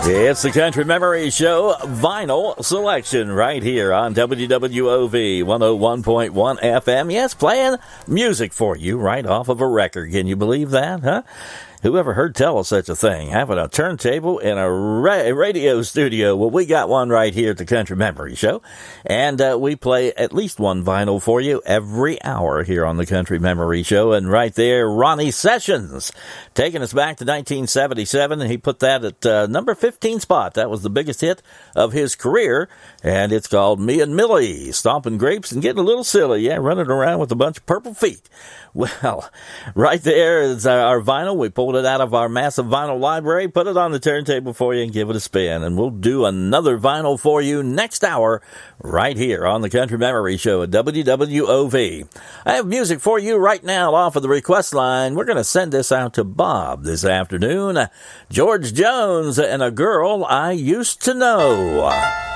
It's the Country Memory Show vinyl selection right here on WWOV 101.1 FM. Yes, playing music for you right off of a record. Can you believe that, huh? Who ever heard tell of such a thing? Having a turntable in a radio studio? Well, we got one right here at the Country Memory Show. And we play at least one vinyl for you every hour here on the Country Memory Show. And right there, Ronnie Sessions, taking us back to 1977. And he put that at number 15 spot. That was the biggest hit of his career. And it's called Me and Millie, stomping grapes and getting a little silly. Yeah, running around with a bunch of purple feet. Well, right there is our vinyl. We pulled it out of our massive vinyl library, put it on the turntable for you, and give it a spin. And we'll do another vinyl for you next hour right here on the Country Memory Show at WWOV. I have music for you right now off of the request line. We're going to send this out to Bob this afternoon. George Jones and A Girl I Used to Know.